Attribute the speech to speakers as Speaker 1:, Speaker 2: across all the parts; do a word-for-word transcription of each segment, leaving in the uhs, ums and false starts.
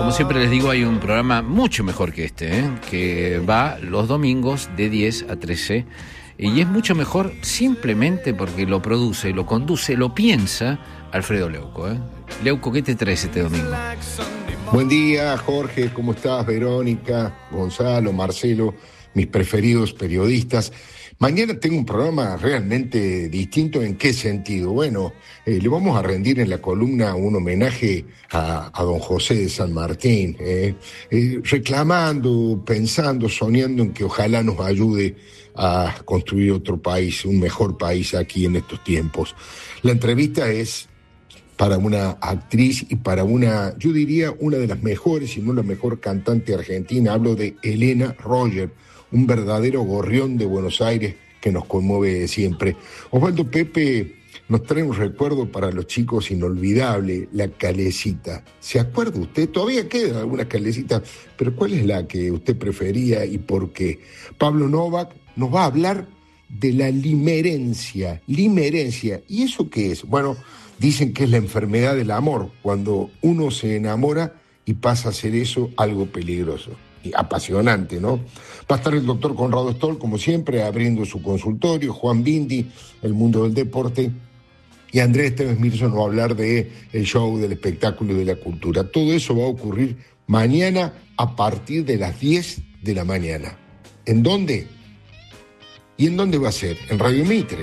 Speaker 1: como siempre les digo, hay un programa mucho mejor que este, ¿eh? que va los domingos de diez a trece, y es mucho mejor simplemente porque lo produce, lo conduce, lo piensa Alfredo Leuco. ¿eh? Leuco, ¿qué te traes este domingo?
Speaker 2: Buen día, Jorge, ¿cómo estás? Verónica, Gonzalo, Marcelo, mis preferidos periodistas. Mañana tengo un programa realmente distinto. ¿En qué sentido? Bueno, eh, le vamos a rendir en la columna un homenaje a, a don José de San Martín, eh, eh, reclamando, pensando, soñando en que ojalá nos ayude a construir otro país, un mejor país aquí en estos tiempos. La entrevista es para una actriz y para una, yo diría, una de las mejores, si no la mejor cantante argentina. Hablo de Elena Roger, un verdadero gorrión de Buenos Aires que nos conmueve siempre. Osvaldo Pepe nos trae un recuerdo para los chicos inolvidable, la calecita. ¿Se acuerda usted? Todavía queda alguna calecita, pero ¿cuál es la que usted prefería y por qué? Pablo Novak nos va a hablar de la limerencia. Limerencia. ¿Y eso qué es? Bueno, dicen que es la enfermedad del amor, cuando uno se enamora y pasa a ser eso algo peligroso. Y apasionante, ¿no? Va a estar el doctor Conrado Stoll, como siempre, abriendo su consultorio, Juan Bindi, el mundo del deporte, y Andrés Tevez Mirso nos va a hablar de el show, del espectáculo y de la cultura. Todo eso va a ocurrir mañana a partir de las diez de la mañana. ¿En dónde? ¿Y en dónde va a ser? En Radio Mitre.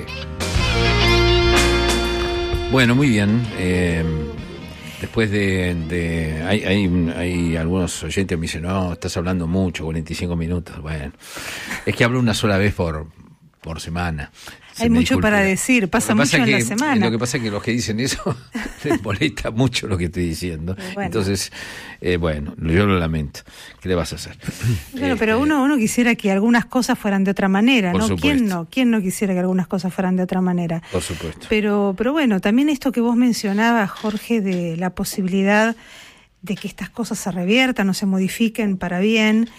Speaker 1: Bueno, muy bien. Eh... Después de... de hay, hay, hay algunos oyentes que me dicen, no, estás hablando mucho, cuarenta y cinco minutos. Bueno, es que hablo una sola vez por, por semana. Se
Speaker 3: hay mucho
Speaker 1: disculpe.
Speaker 3: para decir, pasa mucho
Speaker 1: pasa
Speaker 3: en
Speaker 1: que,
Speaker 3: la semana.
Speaker 1: Lo que pasa es que los que dicen eso les molesta mucho lo que estoy diciendo. Bueno. Entonces, eh, bueno, yo lo lamento. ¿Qué le vas a hacer?
Speaker 3: Bueno, este, pero uno, uno quisiera que algunas cosas fueran de otra manera, ¿no? ¿Quién no? ¿Quién no quisiera que algunas cosas fueran de otra manera?
Speaker 1: Por supuesto.
Speaker 3: Pero, pero bueno, también esto que vos mencionabas, Jorge, de la posibilidad de que estas cosas se reviertan o se modifiquen para bien,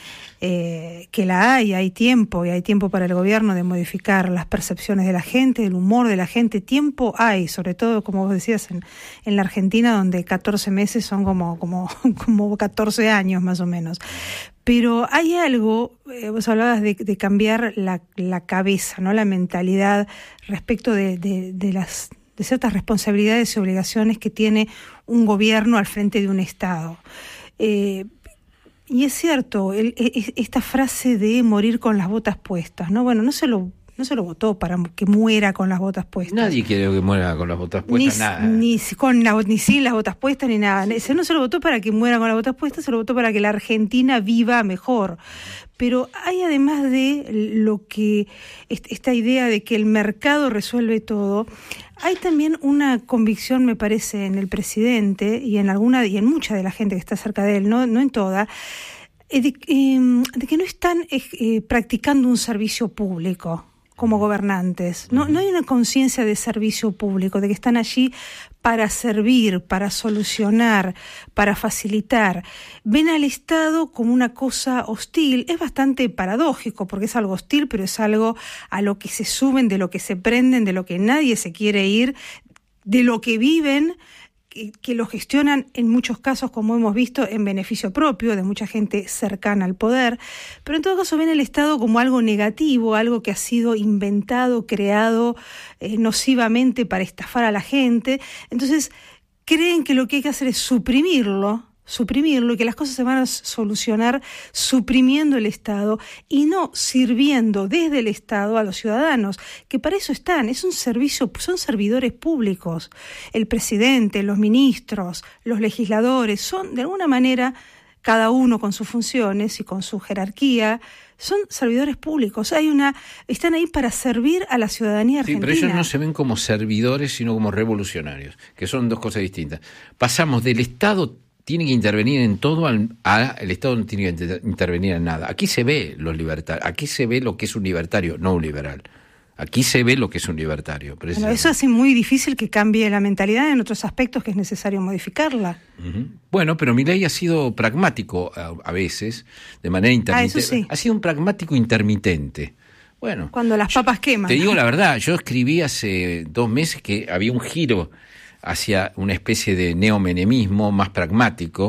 Speaker 3: eh, que la hay, hay tiempo, y hay tiempo para el gobierno de modificar las percepciones de la gente, el humor de la gente. Tiempo hay, sobre todo, como vos decías, en, en la Argentina, donde catorce meses son como, como, como catorce años más o menos. Pero hay algo, eh, vos hablabas de, de cambiar la, la cabeza, ¿no? La mentalidad respecto de, de, de las de ciertas responsabilidades y obligaciones que tiene un gobierno al frente de un Estado. Eh, y es cierto, el, el, esta frase de morir con las botas puestas, ¿no? Bueno, no se lo no se lo votó para que muera con las botas puestas.
Speaker 1: Nadie quiere que muera con las botas puestas,
Speaker 3: ni,
Speaker 1: nada.
Speaker 3: Ni, con la, ni sin las botas puestas, ni nada. Se, no se lo votó para que muera con las botas puestas, se lo votó para que la Argentina viva mejor. Pero hay, además de lo que esta idea de que el mercado resuelve todo, hay también una convicción, me parece, en el presidente y en alguna y en mucha de la gente que está cerca de él, no, no en toda, de, eh, de que no están eh, practicando un servicio público como gobernantes. No, no hay una conciencia de servicio público, de que están allí para servir, para solucionar, para facilitar. Ven al Estado como una cosa hostil. Es bastante paradójico, porque es algo hostil, pero es algo a lo que se suben, de lo que se prenden, de lo que nadie se quiere ir, de lo que viven, que, que lo gestionan en muchos casos, como hemos visto, en beneficio propio de mucha gente cercana al poder. Pero en todo caso ven el Estado como algo negativo, algo que ha sido inventado, creado eh, nocivamente para estafar a la gente. Entonces creen que lo que hay que hacer es suprimirlo, suprimirlo y que las cosas se van a solucionar suprimiendo el Estado y no sirviendo desde el Estado a los ciudadanos, que para eso están, es un servicio, son servidores públicos. El presidente, los ministros, los legisladores son de alguna manera, cada uno con sus funciones y con su jerarquía, son servidores públicos. Hay una, están ahí para servir a la ciudadanía argentina.
Speaker 1: Sí, pero ellos no se ven como servidores, sino como revolucionarios, que son dos cosas distintas. Pasamos del Estado tiene que intervenir en todo, al, a, el Estado no tiene que intervenir en nada. Aquí se ve los libertarios, aquí se ve lo que es un libertario, no un liberal. Aquí se ve lo que es un libertario.
Speaker 3: Bueno, eso hace muy difícil que cambie la mentalidad en otros aspectos que es necesario modificarla.
Speaker 1: Uh-huh. Bueno, pero Milei ha sido pragmático a, a veces, de manera intermitente.
Speaker 3: Ah, eso sí.
Speaker 1: Ha sido un pragmático intermitente. Bueno,
Speaker 3: cuando las papas yo, queman.
Speaker 1: Te digo la verdad, yo escribí hace dos meses que había un giro hacia una especie de neomenemismo más pragmático,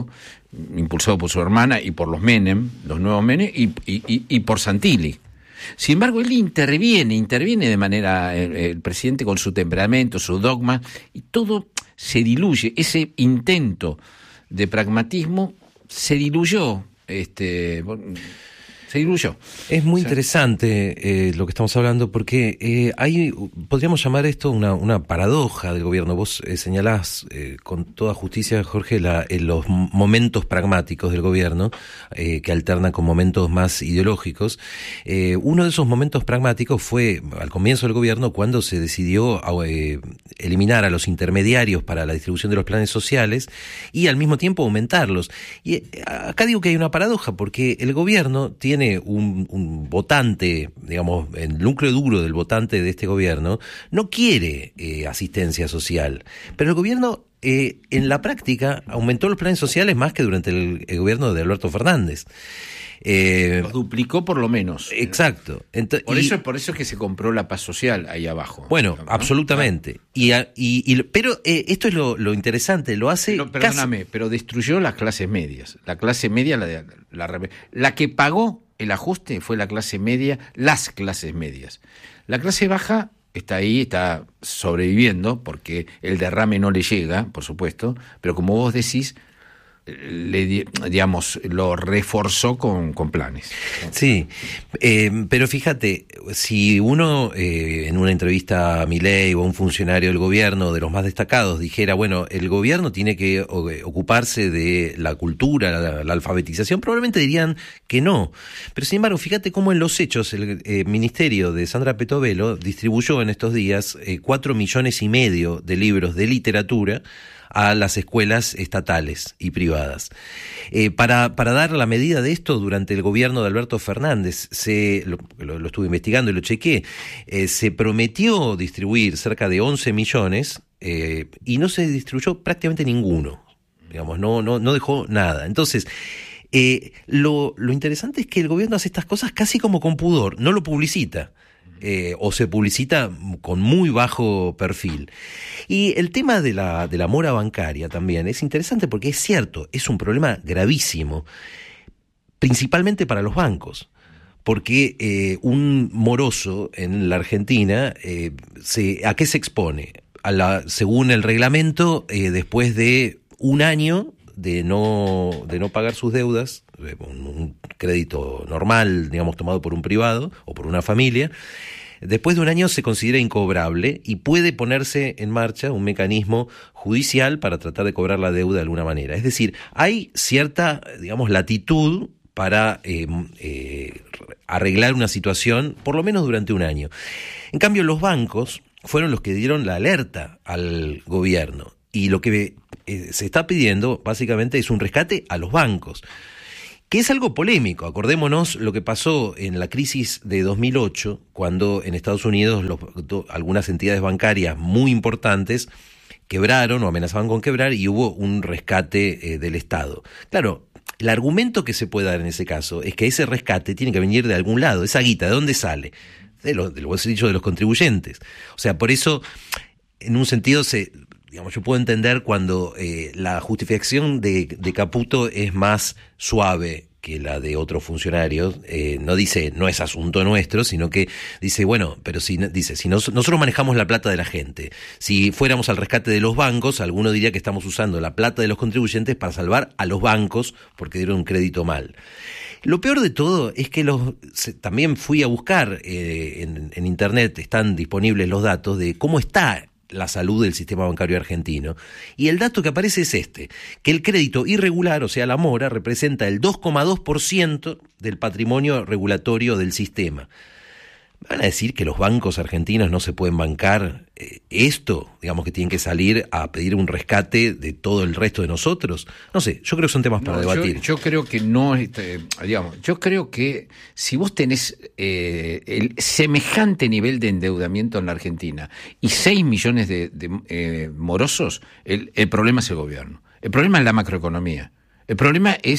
Speaker 1: impulsado por su hermana y por los Menem, los nuevos Menem, y, y, y, y por Santilli. Sin embargo, él interviene, interviene de manera, el, el presidente con su temperamento, su dogma, y todo se diluye. Ese intento de pragmatismo se diluyó, este, se diluyó.
Speaker 4: Es muy
Speaker 1: o sea,
Speaker 4: interesante eh, lo que estamos hablando, porque eh, hay, podríamos llamar esto una, una paradoja del gobierno. Vos eh, señalás eh, con toda justicia, Jorge, la, eh, los momentos pragmáticos del gobierno, eh, que alternan con momentos más ideológicos. Eh, uno de esos momentos pragmáticos fue al comienzo del gobierno, cuando se decidió eh, eliminar a los intermediarios para la distribución de los planes sociales y al mismo tiempo aumentarlos. Y eh, acá digo que hay una paradoja, porque el gobierno tiene Un, un votante, digamos, el núcleo duro del votante de este gobierno, no quiere eh, asistencia social. Pero el gobierno, eh, en la práctica, aumentó los planes sociales más que durante el, el gobierno de Alberto Fernández.
Speaker 1: Eh, los duplicó por lo menos.
Speaker 4: Exacto. Ent-
Speaker 1: por,
Speaker 4: y,
Speaker 1: eso, por eso es que se compró la paz social ahí abajo.
Speaker 4: Bueno, ¿no? Absolutamente. Ah. Y, y, y, pero eh, esto es lo, lo interesante, lo hace...
Speaker 1: Pero, perdóname, casi... pero destruyó las clases medias. La clase media, la, de, la, la, la que pagó el ajuste fue la clase media, las clases medias. La clase baja está ahí, está sobreviviendo, porque el derrame no le llega, por supuesto, pero como vos decís, le, digamos, lo reforzó con, con planes.
Speaker 4: Sí, eh, pero fíjate, si uno eh, en una entrevista a Milei o a un funcionario del gobierno de los más destacados dijera, bueno, el gobierno tiene que ocuparse de la cultura, la, la alfabetización, probablemente dirían que no. Pero sin embargo, fíjate cómo en los hechos el eh, ministerio de Sandra Petovelo distribuyó en estos días eh, cuatro millones y medio de libros de literatura a las escuelas estatales y privadas. Eh, para, para dar la medida de esto, durante el gobierno de Alberto Fernández, se lo, lo, lo estuve investigando y lo chequé, eh, se prometió distribuir cerca de once millones eh, y no se distribuyó prácticamente ninguno. Digamos, no, no, no dejó nada. Entonces, eh, lo, lo interesante es que el gobierno hace estas cosas casi como con pudor, no lo publicita. Eh, o se publicita con muy bajo perfil. Y el tema de la, de la mora bancaria también es interesante, porque es cierto, es un problema gravísimo, principalmente para los bancos, porque eh, un moroso en la Argentina, eh, se, ¿a qué se expone? A la, según el reglamento, eh, después de un año de no, de no pagar sus deudas, un, un crédito normal, digamos, tomado por un privado o por una familia, después de un año se considera incobrable y puede ponerse en marcha un mecanismo judicial para tratar de cobrar la deuda de alguna manera. Es decir, hay cierta, digamos, latitud para eh, eh, arreglar una situación, por lo menos durante un año. En cambio, los bancos fueron los que dieron la alerta al gobierno, y lo que eh, se está pidiendo básicamente es un rescate a los bancos, que es algo polémico. Acordémonos lo que pasó en la crisis de dos mil ocho, cuando en Estados Unidos los, do, algunas entidades bancarias muy importantes quebraron o amenazaban con quebrar, y hubo un rescate eh, del Estado. Claro, el argumento que se puede dar en ese caso es que ese rescate tiene que venir de algún lado. Esa guita, ¿de dónde sale? De lo, de lo dicho, de los contribuyentes. O sea, por eso, en un sentido, se... Digamos, yo puedo entender cuando eh, la justificación de, de Caputo es más suave que la de otros funcionarios. Eh, no dice, no es asunto nuestro, sino que dice, bueno, pero si dice, si nos, nosotros manejamos la plata de la gente, si fuéramos al rescate de los bancos, alguno diría que estamos usando la plata de los contribuyentes para salvar a los bancos porque dieron un crédito mal. Lo peor de todo es que los se, también fui a buscar eh, en, en internet, están disponibles los datos de cómo está la salud del sistema bancario argentino. Y el dato que aparece es este, que el crédito irregular, o sea, la mora, representa el dos coma dos por ciento del patrimonio regulatorio del sistema. ¿Van a decir que los bancos argentinos no se pueden bancar eh, esto? Digamos que tienen que salir a pedir un rescate de todo el resto de nosotros. No sé, yo creo que son temas para no, debatir.
Speaker 1: Yo, yo creo que no, este, digamos, yo creo que si vos tenés eh, el semejante nivel de endeudamiento en la Argentina y seis millones de, de eh, morosos, el, el problema es el gobierno. El problema es la macroeconomía. El problema es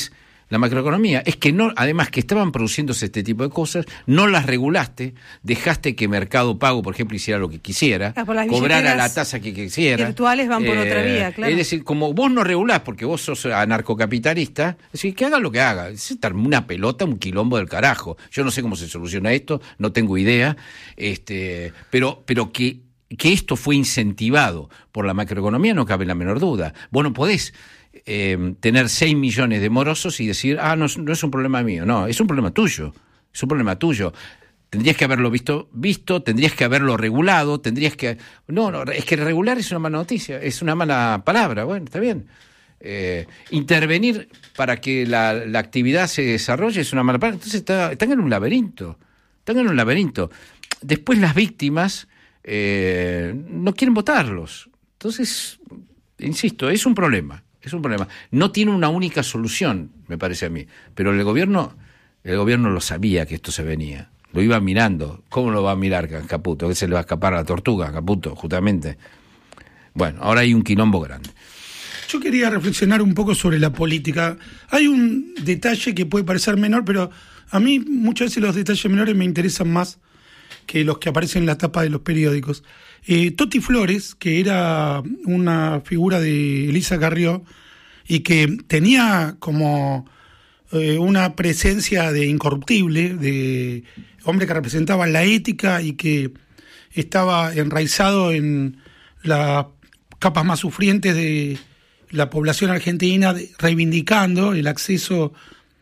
Speaker 1: la macroeconomía. Es que no, además que estaban produciéndose este tipo de cosas, no las regulaste, dejaste que Mercado Pago, por ejemplo, hiciera lo que quisiera,
Speaker 3: Ah, por las
Speaker 1: cobrara la
Speaker 3: billeteras
Speaker 1: tasa que quisiera.
Speaker 3: virtuales van por otra vía, claro.
Speaker 1: Es decir, como vos no regulás porque vos sos anarcocapitalista, es decir, que haga lo que haga. Es una pelota, un quilombo del carajo. Yo no sé cómo se soluciona esto, no tengo idea, este, pero, pero que, que esto fue incentivado por la macroeconomía no cabe la menor duda. Vos no podés Eh, tener seis millones de morosos y decir, ah, no, no es un problema mío. No, es un problema tuyo, es un problema tuyo. Tendrías que haberlo visto, visto, tendrías que haberlo regulado, tendrías que... No, no, es que regular es una mala noticia, es una mala palabra, bueno, está bien. Eh, intervenir para que la, la actividad se desarrolle es una mala palabra. Entonces está, están en un laberinto, están en un laberinto. Después las víctimas eh, no quieren votarlos. Entonces, insisto, es un problema. Es un problema. No tiene una única solución, me parece a mí. Pero el gobierno, el gobierno lo sabía que esto se venía. Lo iba mirando. ¿Cómo lo va a mirar Caputo? ¿Que se le va a escapar a la tortuga, Caputo, justamente? Bueno, ahora hay un quilombo grande.
Speaker 5: Yo quería reflexionar un poco sobre la política. Hay un detalle que puede parecer menor, pero a mí muchas veces los detalles menores me interesan más que los que aparecen en la tapa de los periódicos. Eh, Toti Flores, que era una figura de Elisa Carrió y que tenía como eh, una presencia de incorruptible, de hombre que representaba la ética y que estaba enraizado en las capas más sufrientes de la población argentina, reivindicando el acceso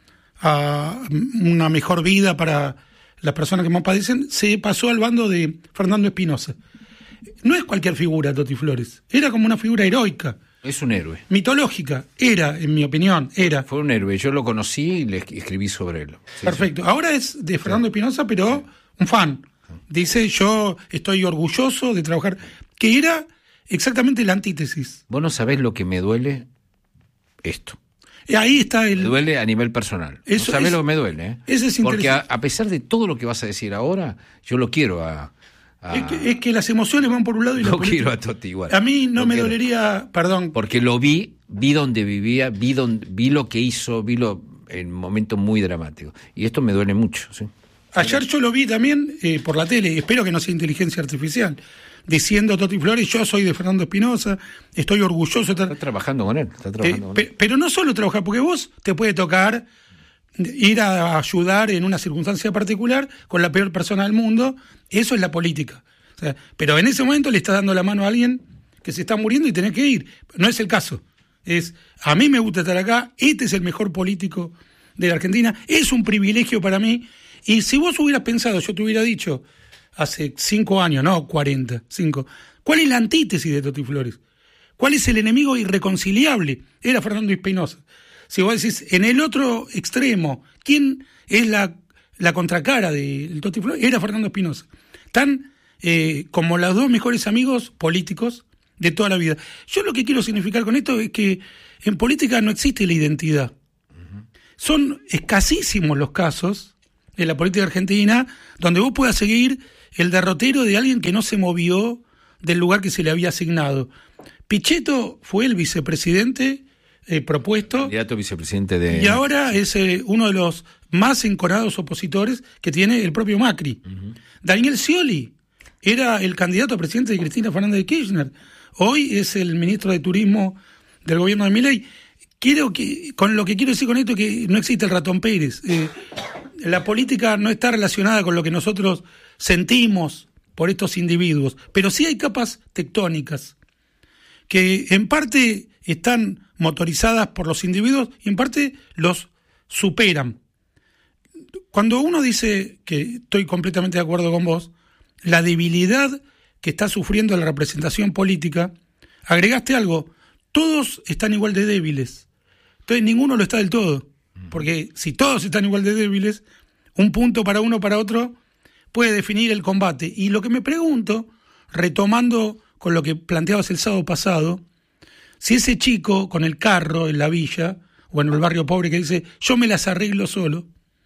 Speaker 5: a una mejor vida para las personas que más padecen, se pasó al bando de Fernando Espinosa. No es cualquier figura Toti Flores, era como una figura heroica.
Speaker 1: Es un héroe.
Speaker 5: Mitológica, era, en mi opinión, era.
Speaker 1: Fue un héroe, yo lo conocí y le escribí sobre él. Sí,
Speaker 5: Perfecto,
Speaker 1: sí.
Speaker 5: Ahora es de Fernando sí. Espinosa, pero sí. un fan. Dice, yo estoy orgulloso de trabajar, que era exactamente la antítesis.
Speaker 1: Vos no sabés lo que me duele esto.
Speaker 5: Y ahí está el...
Speaker 1: Me duele a nivel personal.
Speaker 5: Eso
Speaker 1: no sabés
Speaker 5: es,
Speaker 1: lo que me duele, ¿eh?
Speaker 5: Eso es
Speaker 1: Porque a, a pesar de todo lo que vas a decir ahora, yo lo quiero a... a...
Speaker 5: Es, que, es que las emociones van por un lado y
Speaker 1: lo
Speaker 5: la política.
Speaker 1: quiero a Toti igual.
Speaker 5: A mí no
Speaker 1: lo
Speaker 5: me
Speaker 1: quiero.
Speaker 5: dolería, perdón.
Speaker 1: Porque lo vi, vi donde vivía, vi, donde, vi lo que hizo, vi lo en momentos muy dramáticos. Y esto me duele mucho, ¿sí?
Speaker 5: Ayer yo lo vi también eh, por la tele, espero que no sea inteligencia artificial, diciendo Toti Flores, yo soy de Fernando Espinosa, estoy orgulloso de estar...
Speaker 1: Está trabajando con él, está trabajando
Speaker 5: eh,
Speaker 1: con
Speaker 5: pe-
Speaker 1: él.
Speaker 5: Pero no solo trabajar, porque vos te puede tocar ir a ayudar en una circunstancia particular con la peor persona del mundo, eso es la política. O sea, pero en ese momento le estás dando la mano a alguien que se está muriendo y tenés que ir. No es el caso. Es, a mí me gusta estar acá, este es el mejor político de la Argentina, es un privilegio para mí. Y si vos hubieras pensado, yo te hubiera dicho hace cinco años, no cuarenta, cinco, ¿cuál es la antítesis de Toti Flores? ¿Cuál es el enemigo irreconciliable? Era Fernando Espinosa. Si vos decís, en el otro extremo, ¿quién es la, la contracara del Toti Flores? Era Fernando Espinosa. Tan eh, como los dos mejores amigos políticos de toda la vida. Yo lo que quiero significar con esto es que en política no existe la identidad. Uh-huh. Son escasísimos los casos de la política argentina donde vos puedas seguir el derrotero de alguien que no se movió del lugar que se le había asignado. Pichetto fue el vicepresidente eh, propuesto.
Speaker 1: Candidato vicepresidente de...
Speaker 5: Y ahora es eh, uno de los más enconados opositores que tiene el propio Macri. Uh-huh. Daniel Scioli era el candidato a presidente de Cristina Fernández de Kirchner. Hoy es el ministro de Turismo del gobierno de Milei. Quiero que, con lo que quiero decir con esto, que no existe el ratón Pérez. Eh, la política no está relacionada con lo que nosotros sentimos por estos individuos, pero sí hay capas tectónicas que en parte están motorizadas por los individuos y en parte los superan. Cuando uno dice, que estoy completamente de acuerdo con vos, la debilidad que está sufriendo la representación política, agregaste algo, todos están igual de débiles. Entonces ninguno lo está del todo, porque si todos están igual de débiles, un punto para uno para otro puede definir el combate. Y lo que me pregunto, retomando con lo que planteabas el sábado pasado, si ese chico con el carro en la villa o en el barrio pobre que dice yo me las arreglo solo,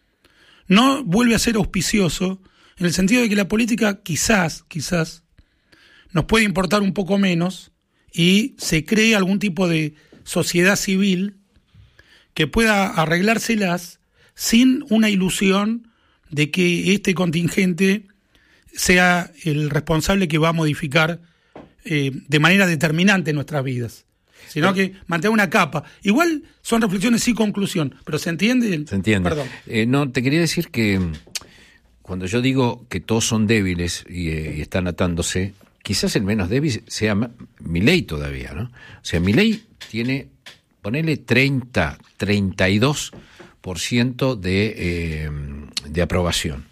Speaker 5: no vuelve a ser auspicioso en el sentido de que la política quizás, quizás nos puede importar un poco menos y se cree algún tipo de sociedad civil que pueda arreglárselas sin una ilusión de que este contingente sea el responsable que va a modificar eh, de manera determinante nuestras vidas, sino que mantenga una capa. Igual son reflexiones sin conclusión, pero ¿se entiende?
Speaker 1: Se entiende.
Speaker 5: Perdón.
Speaker 1: Eh, no, te quería decir que cuando yo digo que todos son débiles y, eh, y están atándose, quizás el menos débil sea Milei todavía, ¿no? O sea, Milei tiene, ponele treinta, treinta y dos por ciento de, eh, de aprobación.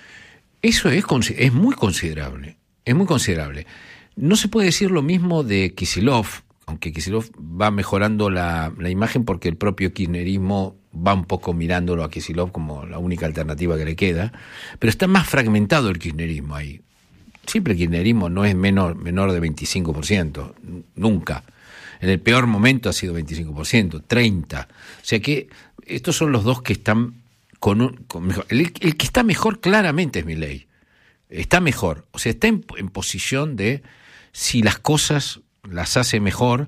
Speaker 1: Eso es, es muy considerable, es muy considerable. No se puede decir lo mismo de Kicillof, aunque Kicillof va mejorando la, la imagen porque el propio kirchnerismo va un poco mirándolo a Kicillof como la única alternativa que le queda, pero está más fragmentado el kirchnerismo ahí. Siempre el kirchnerismo no es menor, menor de veinticinco por ciento, nunca. En el peor momento ha sido veinticinco por ciento, treinta por ciento. O sea que estos son los dos que están con, un, con mejor. El, el que está mejor claramente es Milei. Está mejor, o sea, está en, en posición de, si las cosas las hace mejor,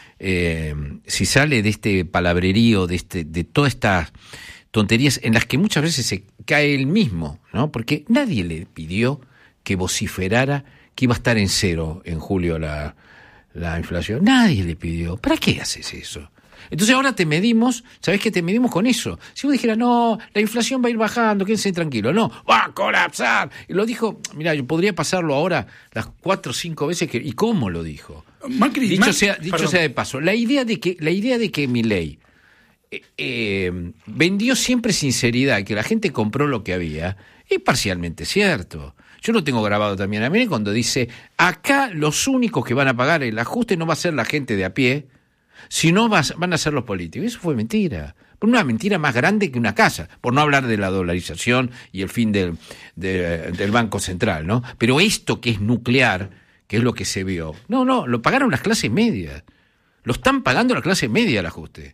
Speaker 1: eh, si sale de este palabrerío, de este, de todas estas tonterías en las que muchas veces se cae él mismo, ¿no? Porque nadie le pidió que vociferara que iba a estar en cero en julio la, la inflación. Nadie le pidió. ¿Para qué haces eso? Entonces ahora te medimos, ¿sabés qué? Te medimos con eso. Si vos dijeras, no, la inflación va a ir bajando, quédense tranquilo. No, va a colapsar. Y lo dijo, mira, yo podría pasarlo ahora las cuatro o cinco veces que... ¿Y cómo lo dijo?
Speaker 5: Macri,
Speaker 1: dicho
Speaker 5: Macri,
Speaker 1: sea, dicho sea de paso, la idea de que, la idea de que Milei eh, eh, vendió siempre sinceridad, que la gente compró lo que había, es parcialmente cierto. Yo lo tengo grabado también a mí cuando dice, acá los únicos que van a pagar el ajuste no va a ser la gente de a pie, sino van a ser los políticos. Eso fue mentira. Una mentira más grande que una casa, por no hablar de la dolarización y el fin del, de, del Banco Central, ¿no? Pero esto que es nuclear, que es lo que se vio, no, no, lo pagaron las clases medias. Lo están pagando la clase media el ajuste.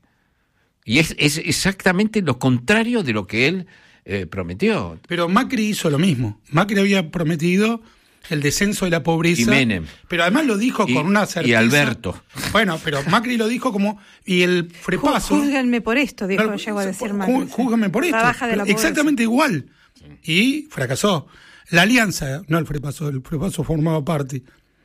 Speaker 1: Y es, es exactamente lo contrario de lo que él eh, prometió.
Speaker 5: Pero Macri hizo lo mismo. Macri había prometido el descenso de la pobreza.
Speaker 1: Y Menem.
Speaker 5: Pero además lo dijo
Speaker 1: y,
Speaker 5: con una certeza.
Speaker 1: Y Alberto.
Speaker 5: Bueno, pero Macri lo dijo como... Y el frepaso...
Speaker 3: Júzguenme por esto, dijo,
Speaker 5: no,
Speaker 3: llegó a decir Macri.
Speaker 5: Júzguenme por esto.
Speaker 3: Trabaja de la pobreza.
Speaker 5: Exactamente igual. Y fracasó. La alianza, no el frepaso, el frepaso formaba parte.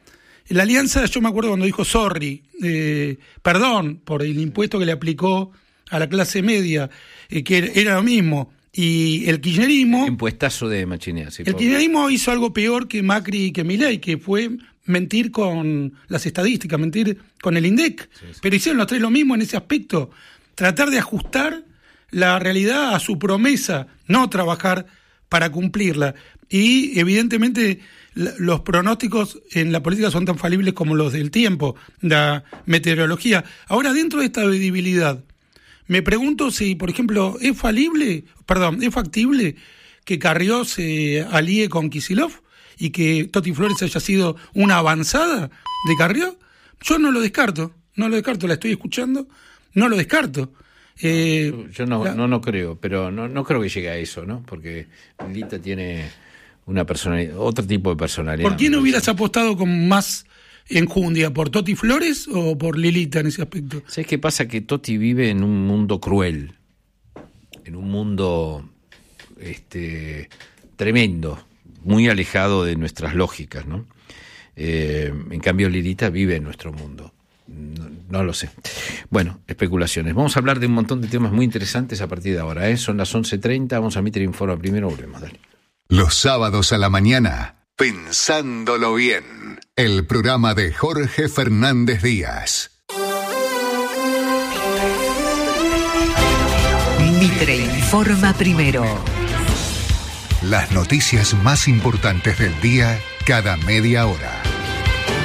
Speaker 5: La alianza, yo me acuerdo cuando dijo sorry, eh, perdón por el impuesto que le aplicó a la clase media, eh, que era lo mismo. Y el kirchnerismo...
Speaker 1: Impuestazo de machinea, sí.
Speaker 5: El kirchnerismo hizo algo peor que Macri y que Milei, que fue mentir con las estadísticas, mentir con el INDEC. Sí, sí. Pero hicieron los tres lo mismo en ese aspecto. Tratar de ajustar la realidad a su promesa, no trabajar para cumplirla. Y evidentemente los pronósticos en la política son tan falibles como los del tiempo, la meteorología. Ahora, dentro de esta debilidad, me pregunto si, por ejemplo, es falible, perdón, es factible que Carrió se alíe con Kicillof y que Toti Flores haya sido una avanzada de Carrió. Yo no lo descarto, no lo descarto, la estoy escuchando, no lo descarto. Eh,
Speaker 1: yo no,
Speaker 5: la...
Speaker 1: no, no creo, pero no, no creo que llegue a eso, ¿no? Porque Lilita tiene una personalidad, otro tipo de personalidad.
Speaker 5: ¿Por quién hubieras apostado con más enjundia? ¿Por Toti Flores o por Lilita en ese aspecto?
Speaker 1: ¿Sabes qué pasa? Que Toti vive en un mundo cruel, en un mundo este, tremendo, muy alejado de nuestras lógicas, ¿no? Eh, en cambio, Lilita vive en nuestro mundo. No, no lo sé. Bueno, especulaciones. Vamos a hablar de un montón de temas muy interesantes a partir de ahora, ¿eh? Son las once treinta, vamos a Mitre Informa primero, volvemos, dale.
Speaker 6: Los sábados a la mañana, Pensándolo Bien, el programa de Jorge Fernández Díaz.
Speaker 7: Mitre Informa primero.
Speaker 6: Las noticias más importantes del día, cada media hora.